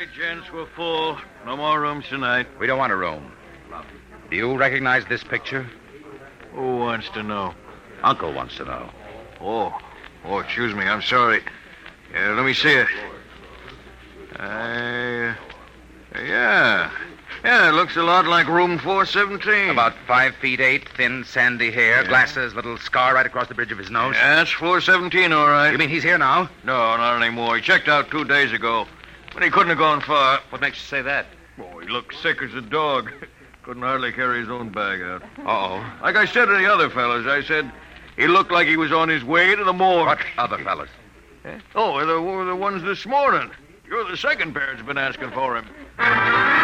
right, gents. We're full. No more rooms tonight. We don't want a room. Do you recognize this picture? Who wants to know? Uncle wants to know. Oh, excuse me. I'm sorry. Let me see it. Yeah. Yeah, it looks a lot like room 417. About 5'8", thin, sandy hair, glasses, little scar right across the bridge of his nose. Yeah, that's 417, all right. You mean he's here now? No, not anymore. He checked out 2 days ago. But he couldn't have gone far. What makes you say that? Oh, he looked sick as a dog. Couldn't hardly carry his own bag out. Uh-oh. Like I said to the other fellas, I said he looked like he was on his way to the morgue. What other fellas? Oh, the ones this morning. You're the second pair that's been asking for him.